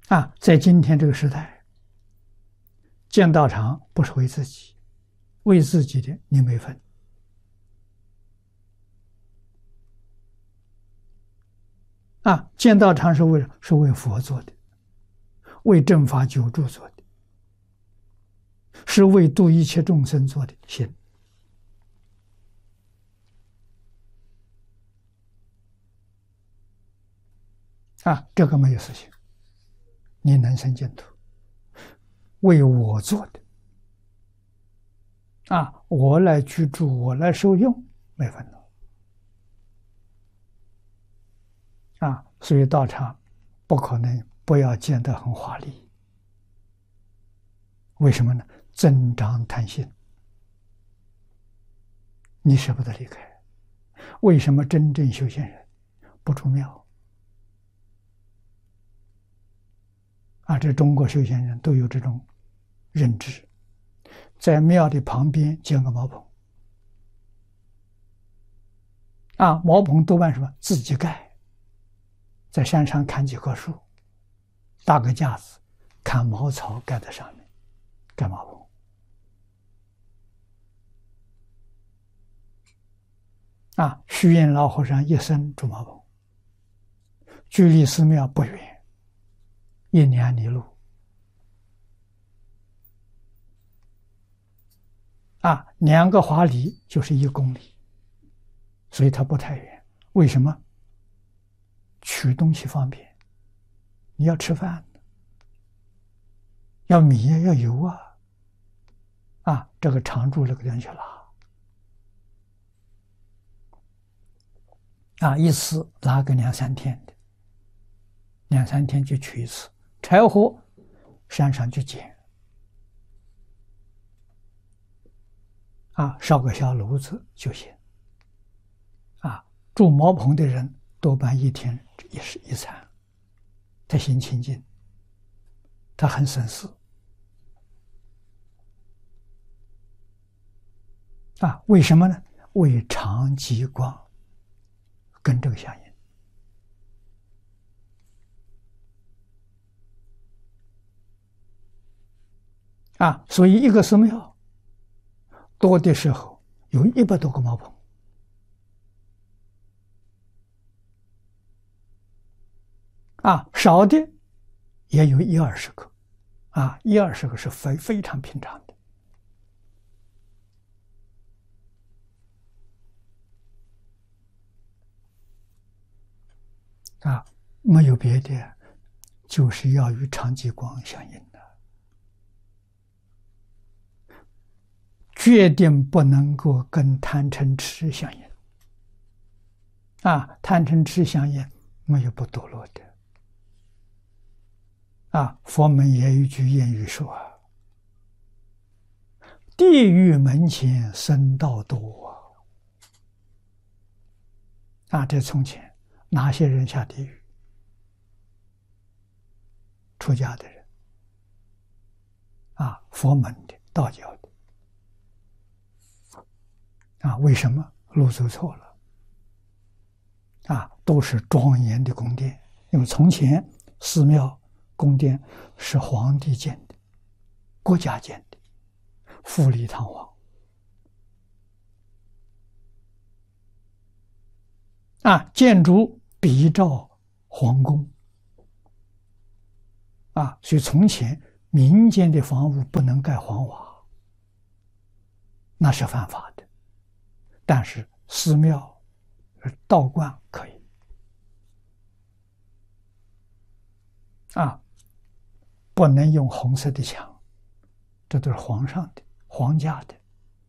在今天这个时代，建道场不是为自己，为自己的你没份。建道场是为佛做的，为正法久住做的，是为度一切众生做的心。这个没有事情，你能生净土，为我做的。我来居住，我来受用，没烦恼。所以道场不可能不要建得很华丽。为什么呢？增长贪心，你舍不得离开。为什么真正修行人不出庙？这中国修行人都有这种认知，在庙的旁边建个茅棚。茅棚多半什么？自己盖，在山上砍几棵树，搭个架子，砍茅草盖在上面，盖茅棚。虚云老和尚一生住茅棚，距离寺庙不远，1、2里路。2个华里就是1公里，所以它不太远。为什么？取东西方便，你要吃饭，要米要油这个常住这个地方去拉。一次拉个2-3天的，2-3天就取一次。柴火山上去捡，烧个小炉子就行。住茅棚的人多半1天一餐，他心清净，他很省事。为什么呢？为长吉光，跟这个相应。所以一个寺庙多的时候有100多个茅棚，少的也有10-20个，10-20个是非常平常的。没有别的，就是要与长吉光相应的，决定不能够跟贪嗔痴相应。贪嗔痴相应，没有不堕落的。佛门也有一句谚语说地狱门前僧道多这从前哪些人下地狱？出家的人佛门的、道教的为什么？路走错了都是庄严的宫殿，因为从前寺庙宫殿是皇帝建的，国家建的，富丽堂皇建筑比照皇宫所以从前民间的房屋不能盖黄瓦，那是犯法的，但是寺庙道观可以不能用红色的墙，这都是皇上的、皇家的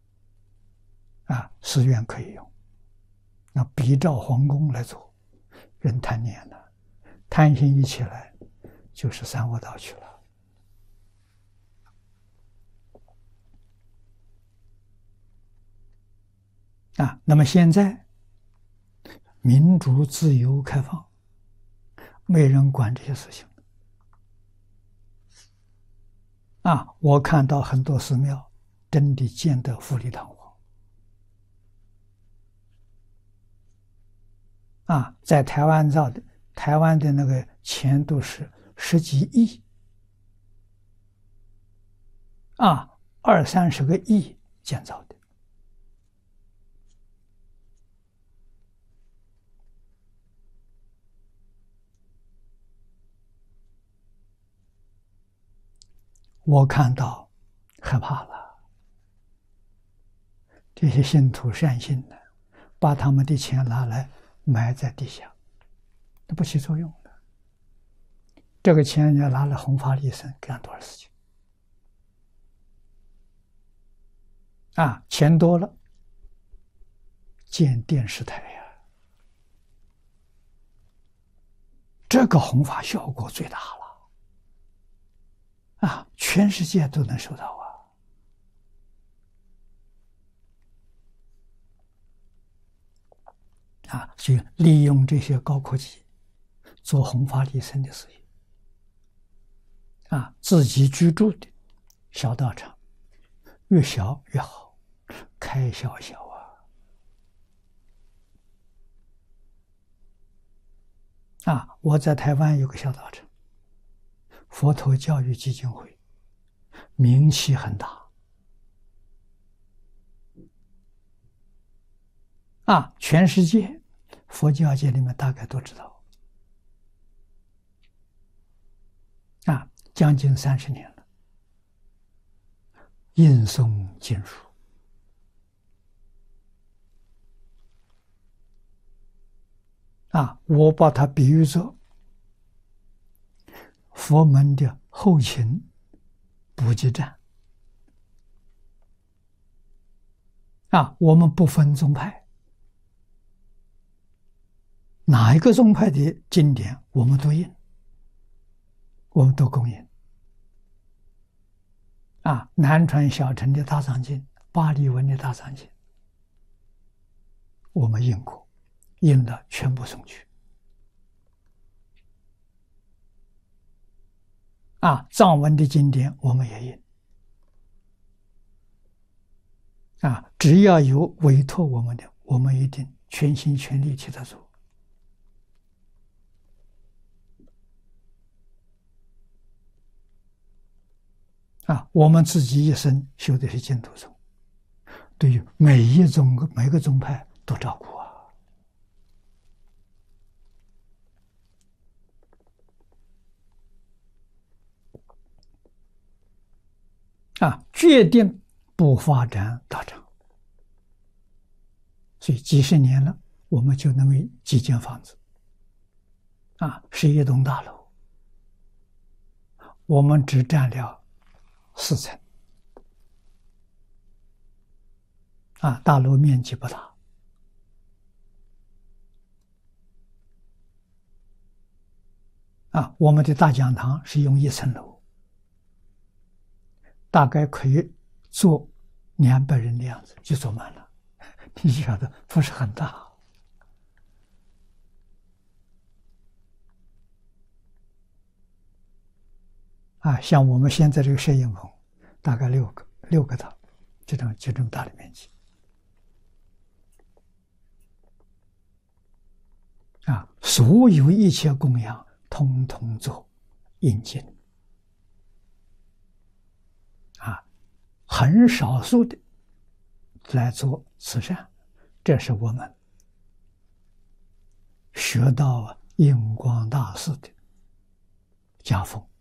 寺院可以用。那比照皇宫来做，人贪念了，贪心一起来就是三恶道去了那么现在民主自由开放，没人管这些事情我看到很多寺庙真的建得富丽堂皇在台湾造的，台湾的那个钱都是十几亿啊，20-30个亿建造的。我看到害怕了，这些信徒善心的，把他们的钱拿来埋在地下，都不起作用的。这个钱要拿来弘法利生，干多少事情啊？钱多了，建电视台呀，这个弘法效果最大了啊！全世界都能收到啊！所以利用这些高科技做弘法利生的事业啊，自己居住的小道场越小越好，开销小啊！我在台湾有个小道场，佛陀教育基金会，名气很大啊，全世界佛教界里面大概都知道啊，将近30年了，印诵经书啊，我把它比喻作佛门的后勤补给站啊，我们不分宗派，哪一个宗派的经典我们都印，我们都供应啊。南传小乘的大藏经、巴利文的大藏经，我们印过，印了全部送去啊。藏文的经典我们也印啊，只要有委托我们的，我们一定全心全力替他做啊。我们自己一生修的是净土宗，对于每个宗派都照顾啊，决定不发展道场，所以几十年了，我们就那么几间房子啊，是一栋大楼，我们只占了4层啊，大楼面积不大啊。我们的大讲堂是用1层楼，大概可以坐200人的样子，就坐满了。你晓得不是很大啊？像我们现在这个摄影棚，大概6个套，就这么大的面积啊！所有一切供养，通通做印经啊，很少数的来做慈善，这是我们学到印光大师的家风